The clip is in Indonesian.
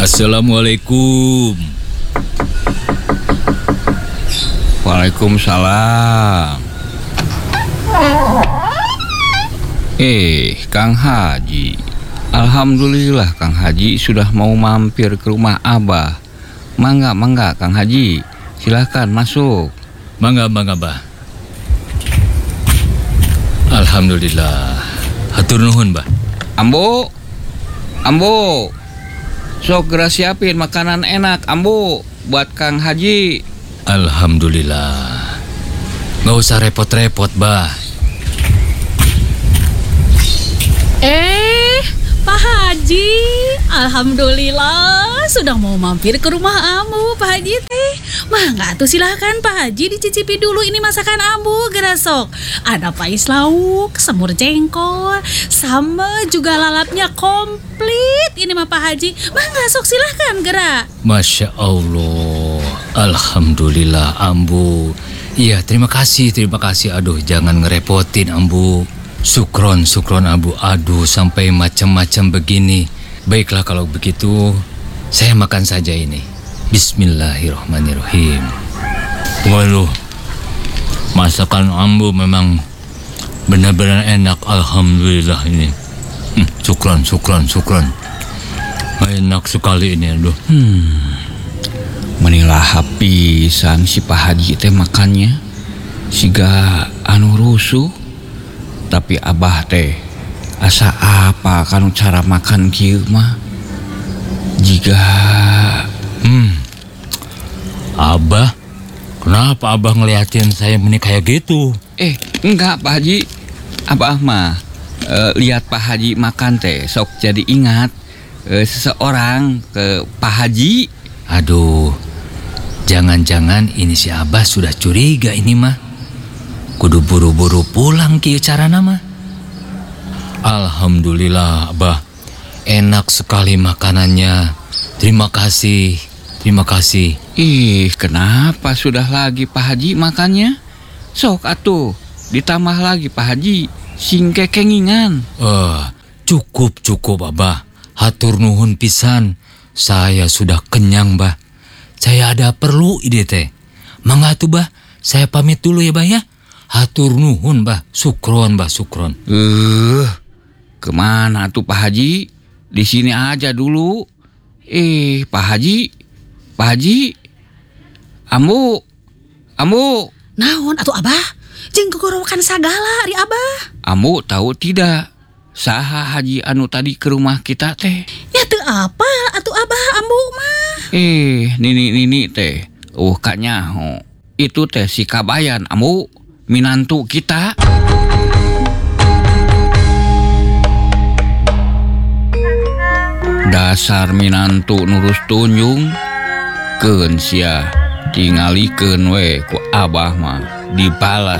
Assalamualaikum. Waalaikumsalam. Kang Haji. Alhamdulillah Kang Haji sudah mau mampir ke rumah Abah. Mangga Kang Haji. Silahkan masuk. Mangga, Bah. Alhamdulillah. Hatur nuhun, Bah. Ambo. Sok geura siapin makanan enak, Ambo, buat Kang Haji. Alhamdulillah. Nggak usah repot-repot, Bah. Pak Haji, alhamdulillah sudah mau mampir ke rumah Ambu, Pak Haji teh. Mangga tuh silahkan Pak Haji dicicipi dulu ini masakan Ambu, geura sok. Ada pais lauk, semur jengkol, sama juga lalapnya komplit. Ini mah Pak Haji, mangga sok silahkan geura. Masya Allah. Alhamdulillah, Ambu. Iya, terima kasih. Aduh, jangan ngerepotin, Ambu. Sukron Ambu. Aduh, sampai macam-macam begini. Baiklah kalau begitu, saya makan saja ini. Bismillahirrahmanirrahim. Waduh, masakan Ambu memang benar-benar enak. Alhamdulillah ini. Sukron. Enak sekali ini, aduh. Menilah pisan si Pak Haji teh makannya. Siga anu rusuh. Tapi Abah teh asa apa kanu cara makan kieu mah? Jika Abah, kenapa Abah ngeliatin saya ini kayak gitu? Enggak Pak Haji. Abah mah lihat Pak Haji makan teh sok jadi ingat seseorang ke Pak Haji. Aduh, jangan-jangan ini si Abah sudah curiga ini mah. Kudu buru-buru pulang kieu carana mah. Alhamdulillah, Abah. Enak sekali makanannya. Terima kasih. Kenapa sudah lagi Pak Haji makannya? Sok atuh, ditambah lagi Pak Haji, sing kekengingan. Cukup Abah. Hatur nuhun pisan. Saya sudah kenyang, Bah. Saya ada perlu ide teh. Mangga tuh, Bah. Saya pamit dulu ya, Bah ya. Hatur nuhun, Bah. Sukron. Kemana tuh Pak Haji? Di sini aja dulu. Pak Haji. Ambu. Naon atuh Abah? Jeung gogorokan sagala ari Abah. Ambu tahu tidak? Saha Haji anu tadi ke rumah kita teh? Ya teu apa atuh Abah Ambu mah. Nini teh. Kanyaho. Itu teh si Kabayan, Ambu. Minantu kita. Dasar minantu nurus tunjung. Keun sia tingalikeun we ku Abah mah dibalas